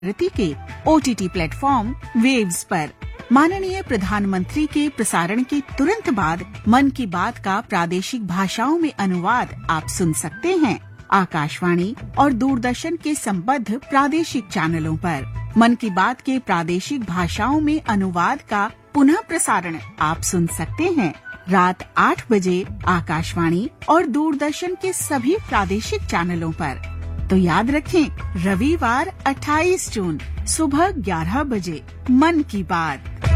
भारती के OTT platform waves पर। माननीय प्रधानमंत्री के प्रसारण के तुरंत बाद मन की बात का प्रादेशिक भाषाओं में अनुवाद आप सुन सकते हैं आकाशवाणी और दूरदर्शन के संबद्ध प्रादेशिक चैनलों पर। मन की बात के प्रादेशिक भाषाओं में अनुवाद का पुनः प्रसारण आप सुन सकते हैं रात 8 बजे आकाशवाणी और दूरदर्शन के सभी प्रादेशिक चैनलों पर। तो याद रखें, रविवार 28 जून सुबह 11 बजे मन की बात।